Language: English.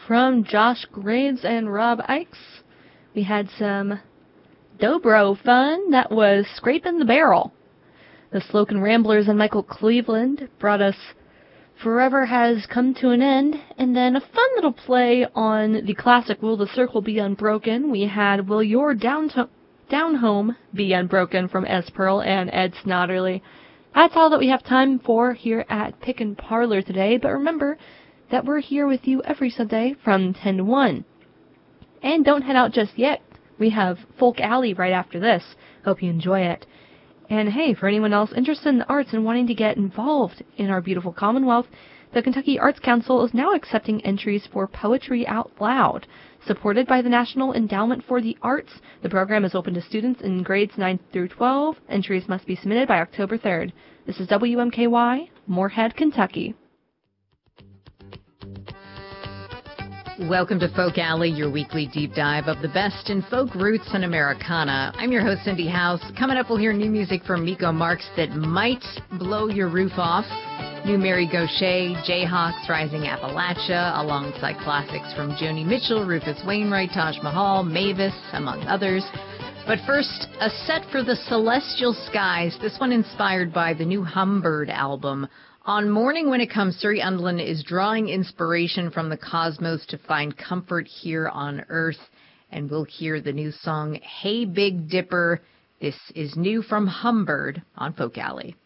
from Josh Graves and Rob Ikes. We had some Dobro fun. That was Scraping the Barrel. The Slocan Ramblers and Michael Cleveland brought us Forever Has Come to an End. And then a fun little play on the classic Will the Circle Be Unbroken. We had Will Your Down Home Be Unbroken from S. Pearl and Ed Snodderly. That's all that we have time for here at Pick and Parlor today, but remember that we're here with you every Sunday from 10 to 1. And don't head out just yet. We have Folk Alley right after this. Hope you enjoy it. And hey, for anyone else interested in the arts and wanting to get involved in our beautiful Commonwealth, the Kentucky Arts Council is now accepting entries for Poetry Out Loud. Supported by the National Endowment for the Arts, the program is open to students in grades 9 through 12. Entries must be submitted by October 3rd. This is WMKY, Moorhead, Kentucky. Welcome to Folk Alley, your weekly deep dive of the best in folk roots and Americana. I'm your host, Cindy House. Coming up, we'll hear new music from Miko Marks that might blow your roof off. New Mary Gauthier, Jayhawks, Rising Appalachia, alongside classics from Joni Mitchell, Rufus Wainwright, Taj Mahal, Mavis, among others. But first, a set for the celestial skies, this one inspired by the new Humbird album. On Morning When It Comes, Suri Undlin is drawing inspiration from the cosmos to find comfort here on Earth. And we'll hear the new song, Hey Big Dipper. This is new from Humbird on Folk Alley.